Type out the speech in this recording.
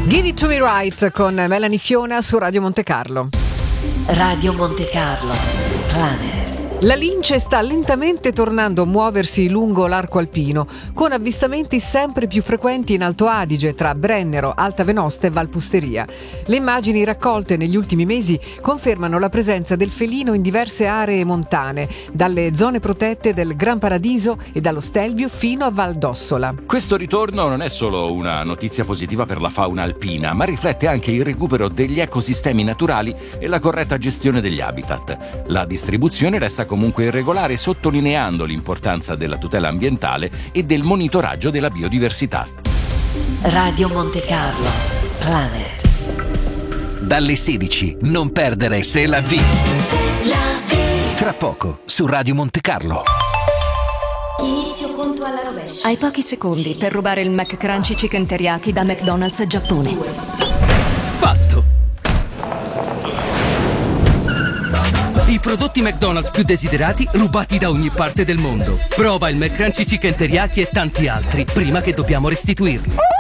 Give It To Me Right con Melanie Fiona su Radio Monte Carlo. Radio Monte Carlo, Planet. La lince sta lentamente tornando a muoversi lungo l'arco alpino, con avvistamenti sempre più frequenti in Alto Adige, tra Brennero, Alta Venosta e Valpusteria. Le immagini raccolte negli ultimi mesi confermano la presenza del felino in diverse aree montane, dalle zone protette del Gran Paradiso e dallo Stelvio fino a Val d'Ossola. Questo ritorno non è solo una notizia positiva per la fauna alpina, ma riflette anche il recupero degli ecosistemi naturali e la corretta gestione degli habitat. La distribuzione resta comunque irregolare, sottolineando l'importanza della tutela ambientale e del monitoraggio della biodiversità. Radio Monte Carlo, Planet. Dalle 16, non perdere C'est la vie. Tra poco, su Radio Monte Carlo. Inizio conto alla rovescia. Hai pochi secondi per rubare il McCrunchy Chicken Teriyaki da McDonald's Giappone. Fatto! I prodotti McDonald's più desiderati rubati da ogni parte del mondo. Prova il McCrunchy Chicken Teriyaki e tanti altri prima che dobbiamo restituirli.